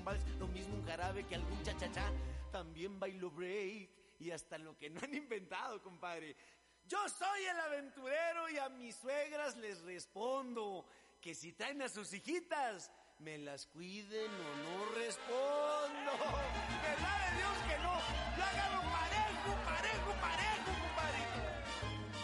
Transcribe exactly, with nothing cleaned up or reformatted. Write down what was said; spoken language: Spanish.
vals, lo mismo un jarabe que algún cha-cha-cha. También bailo break y hasta lo que no han inventado, compadre. Yo soy el aventurero y a mis suegras les respondo que si traen a sus hijitas, me las cuiden o no respondo.